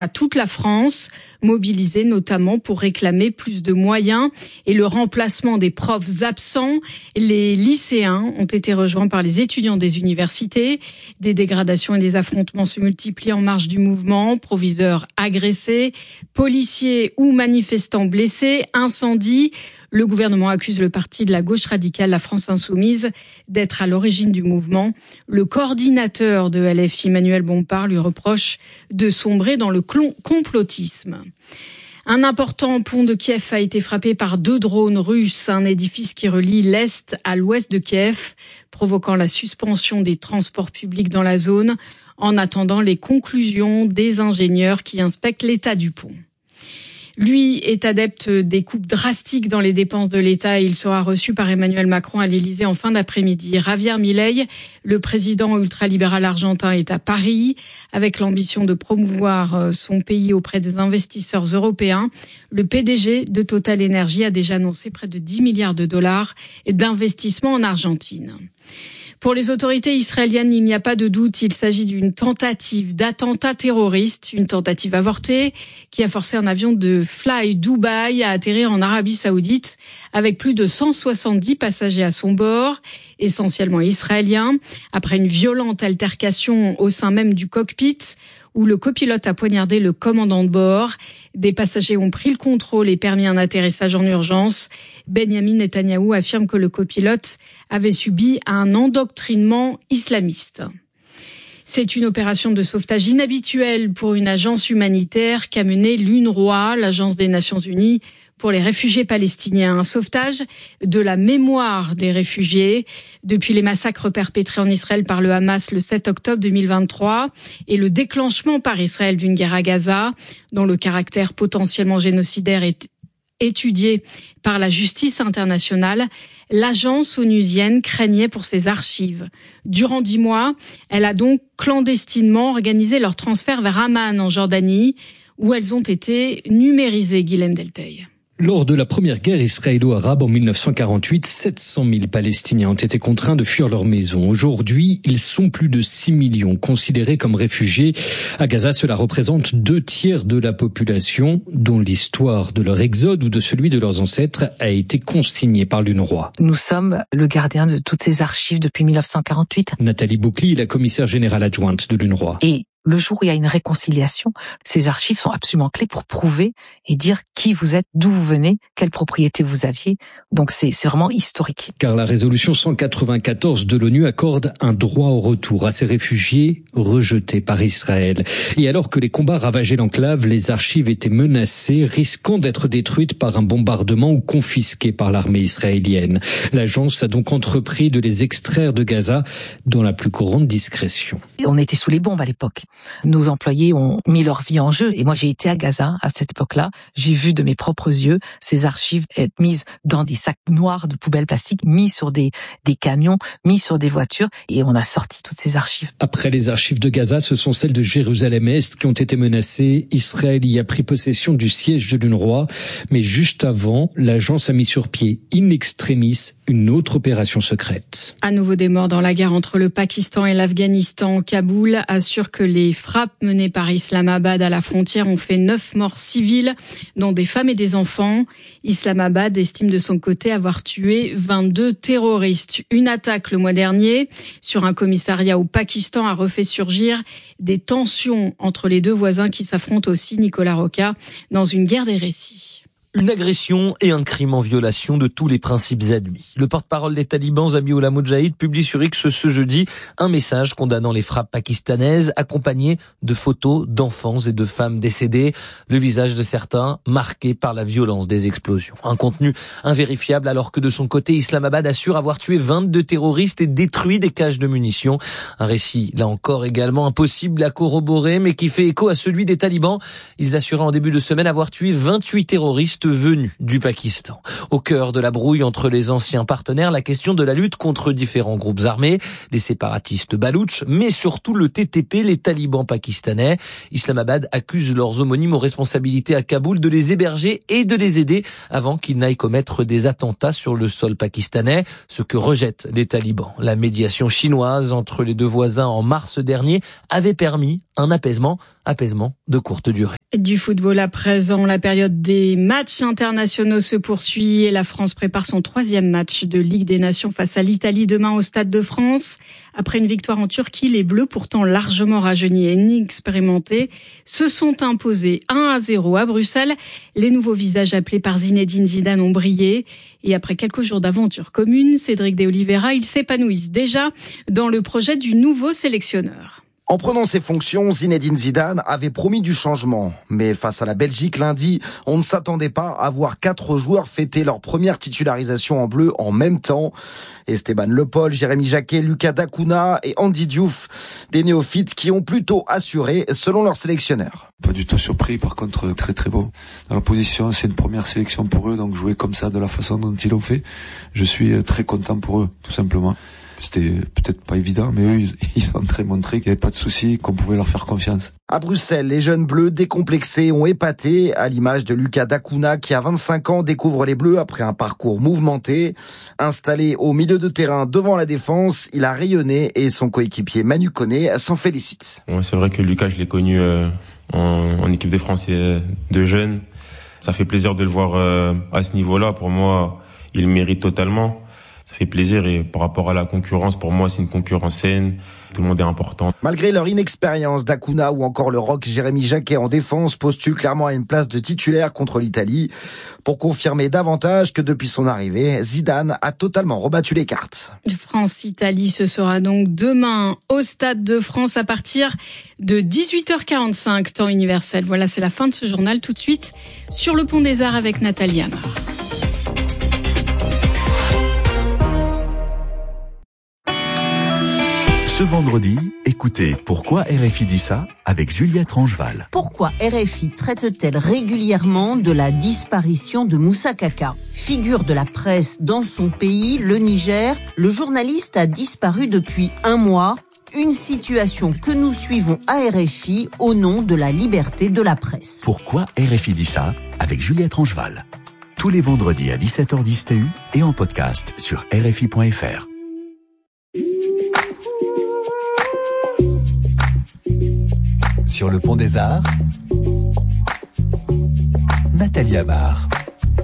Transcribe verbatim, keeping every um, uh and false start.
à toute la France, mobilisée notamment pour réclamer plus de moyens et le remplacement des profs absents. Les lycéens ont été rejoints par les étudiants des universités. Des dégradations et des affrontements se multiplient en marge du mouvement. Proviseurs agressés, policiers ou manifestants blessés, incendies. Le gouvernement accuse le parti de la gauche radicale, la France Insoumise, d'être à l'origine du mouvement. Le coordinateur de L F I, Manuel Bompard, lui reproche de sombrer dans le complotisme. Un important pont de Kiev a été frappé par deux drones russes, un édifice qui relie l'est à l'ouest de Kiev, provoquant la suspension des transports publics dans la zone, en attendant les conclusions des ingénieurs qui inspectent l'état du pont. Lui est adepte des coupes drastiques dans les dépenses de l'État et il sera reçu par Emmanuel Macron à l'Élysée en fin d'après-midi. Javier Milei, le président ultralibéral argentin, est à Paris avec l'ambition de promouvoir son pays auprès des investisseurs européens. Le P D G de Total Energy a déjà annoncé près de dix milliards de dollars d'investissement en Argentine. Pour les autorités israéliennes, il n'y a pas de doute, il s'agit d'une tentative d'attentat terroriste, une tentative avortée qui a forcé un avion de Fly Dubai à atterrir en Arabie Saoudite avec plus de cent soixante-dix passagers à son bord, essentiellement israéliens, après une violente altercation au sein même du cockpit où le copilote a poignardé le commandant de bord. Des passagers ont pris le contrôle et permis un atterrissage en urgence. Benyamin Netanyahou affirme que le copilote avait subi un endoctrinement islamiste. C'est une opération de sauvetage inhabituelle pour une agence humanitaire qu'a menée l'UNRWA, l'agence des Nations Unies pour les réfugiés palestiniens. Un sauvetage de la mémoire des réfugiés depuis les massacres perpétrés en Israël par le Hamas le sept octobre deux mille vingt-trois et le déclenchement par Israël d'une guerre à Gaza dont le caractère potentiellement génocidaire est étudié par la justice internationale. L'agence onusienne craignait pour ses archives. Durant dix mois, elle a donc clandestinement organisé leur transfert vers Amman en Jordanie où elles ont été numérisées, Guilhem Delteil. Lors de la première guerre israélo-arabe en mille neuf cent quarante-huit, sept cent mille Palestiniens ont été contraints de fuir leur maison. Aujourd'hui, ils sont plus de six millions considérés comme réfugiés. À Gaza, cela représente deux tiers de la population, dont l'histoire de leur exode ou de celui de leurs ancêtres a été consignée par l'UNRWA. Nous sommes le gardien de toutes ces archives depuis mille neuf cent quarante-huit. Nathalie Boukli est la commissaire générale adjointe de l'UNRWA. Et le jour où il y a une réconciliation, ces archives sont absolument clés pour prouver et dire qui vous êtes, d'où vous venez, quelle propriété vous aviez. Donc c'est, c'est vraiment historique. Car la résolution cent quatre-vingt-quatorze de l'ONU accorde un droit au retour à ces réfugiés rejetés par Israël. Et alors que les combats ravageaient l'enclave, les archives étaient menacées, risquant d'être détruites par un bombardement ou confisquées par l'armée israélienne. L'agence a donc entrepris de les extraire de Gaza dans la plus grande discrétion. Et on était sous les bombes à l'époque. Nos employés ont mis leur vie en jeu. Et moi, j'ai été à Gaza à cette époque-là. J'ai vu de mes propres yeux ces archives être mises dans des sacs noirs de poubelles plastiques, mis sur des, des camions, mis sur des voitures. Et on a sorti toutes ces archives. Après les archives de Gaza, ce sont celles de Jérusalem-Est qui ont été menacées. Israël y a pris possession du siège de l'UNRWA. Mais juste avant, l'agence a mis sur pied, in extremis, une autre opération secrète. À nouveau des morts dans la guerre entre le Pakistan et l'Afghanistan. Kaboul assure que les frappes menées par Islamabad à la frontière ont fait neuf morts civiles, dont des femmes et des enfants. Islamabad estime de son côté avoir tué vingt-deux terroristes. Une attaque le mois dernier sur un commissariat au Pakistan a refait surgir des tensions entre les deux voisins qui s'affrontent aussi, Nicolas Roca, dans une guerre des récits. Une agression et un crime en violation de tous les principes admis. Le porte-parole des talibans, Zabiullah Mujahid, publie sur X ce jeudi un message condamnant les frappes pakistanaises, accompagné de photos d'enfants et de femmes décédées, le visage de certains marqué par la violence des explosions. Un contenu invérifiable alors que de son côté, Islamabad assure avoir tué vingt-deux terroristes et détruit des caches de munitions. Un récit, là encore, également impossible à corroborer, mais qui fait écho à celui des talibans. Ils assuraient en début de semaine avoir tué vingt-huit terroristes terroristes venus du Pakistan. Au cœur de la brouille entre les anciens partenaires, la question de la lutte contre différents groupes armés, les séparatistes baloutches, mais surtout le T T P, les talibans pakistanais. Islamabad accuse leurs homonymes aux responsabilités à Kaboul de les héberger et de les aider avant qu'ils n'aillent commettre des attentats sur le sol pakistanais, ce que rejettent les talibans. La médiation chinoise entre les deux voisins en mars dernier avait permis un apaisement, apaisement de courte durée. Du football à présent, la période des matchs internationaux se poursuit et la France prépare son troisième match de Ligue des Nations face à l'Italie demain au Stade de France. Après une victoire en Turquie, les Bleus, pourtant largement rajeunis et inexpérimentés, se sont imposés un à zéro à Bruxelles. Les nouveaux visages appelés par Zinedine Zidane ont brillé. Et après quelques jours d'aventure commune, Cédric de Oliveira, ils s'épanouissent déjà dans le projet du nouveau sélectionneur. En prenant ses fonctions, Zinedine Zidane avait promis du changement. Mais face à la Belgique lundi, on ne s'attendait pas à voir quatre joueurs fêter leur première titularisation en bleu en même temps. Esteban Le Paul, Jérémy Jacquet, Lucas Dacuna et Andy Diouf, des néophytes qui ont plutôt assuré selon leur sélectionneur. Pas du tout surpris, par contre très très beau. Dans la position, c'est une première sélection pour eux, donc jouer comme ça de la façon dont ils l'ont fait, je suis très content pour eux, tout simplement. C'était peut-être pas évident, mais eux, ils, ils ont très montré qu'il n'y avait pas de souci, qu'on pouvait leur faire confiance. À Bruxelles, les jeunes bleus décomplexés ont épaté, à l'image de Lucas Dacuna qui, à vingt-cinq ans, découvre les bleus après un parcours mouvementé. Installé au milieu de terrain devant la défense, il a rayonné et son coéquipier Manu Koné s'en félicite. Ouais, c'est vrai que Lucas, je l'ai connu euh, en, en équipe de France de jeunes. Ça fait plaisir de le voir euh, à ce niveau-là. Pour moi, il le mérite totalement. Ça fait plaisir et par rapport à la concurrence, pour moi, c'est une concurrence saine. Tout le monde est important. Malgré leur inexpérience, Dacuna ou encore le rock Jérémy Jacquet en défense postulent clairement à une place de titulaire contre l'Italie pour confirmer davantage que depuis son arrivée, Zidane a totalement rebattu les cartes. France-Italie, ce sera donc demain au Stade de France à partir de dix-huit heures quarante-cinq, temps universel. Voilà, c'est la fin de ce journal. Tout de suite, sur le Pont des Arts avec Nathalie Amar. Ce vendredi, écoutez Pourquoi R F I dit ça avec Juliette Rangeval. Pourquoi R F I traite-t-elle régulièrement de la disparition de Moussa Kaka ? Figure de la presse dans son pays, le Niger, le journaliste a disparu depuis un mois. Une situation que nous suivons à R F I au nom de la liberté de la presse. Pourquoi R F I dit ça avec Juliette Rangeval. Tous les vendredis à dix-sept heures dix T U et en podcast sur R F I point F R. Sur le Pont des Arts, Nathalie Amar.